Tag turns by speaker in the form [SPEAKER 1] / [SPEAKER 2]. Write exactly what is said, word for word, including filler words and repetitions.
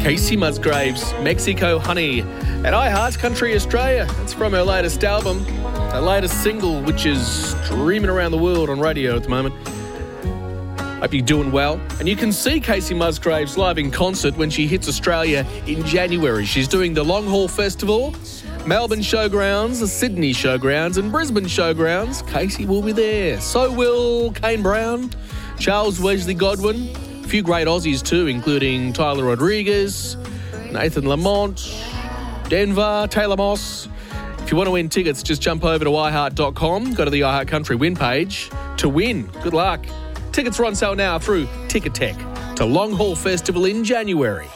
[SPEAKER 1] Casey Musgraves, Mexico Honey, at iHeart Country Australia. It's from her latest album, her latest single, which is streaming around the world on radio at the moment. Hope you're doing well. And you can see Casey Musgraves live in concert when she hits Australia in January. She's doing the Long Haul Festival, Melbourne Showgrounds, the Sydney Showgrounds and Brisbane Showgrounds. Casey will be there. So will Kane Brown, Charles Wesley Godwin, a few great Aussies too, including Tyler Rodriguez, Nathan Lamont, Denver, Taylor Moss. If you want to win tickets, just jump over to i heart dot com, go to the iHeart Country win page to win. Good luck. Tickets are on sale now through Ticketek to Long Haul Festival in January.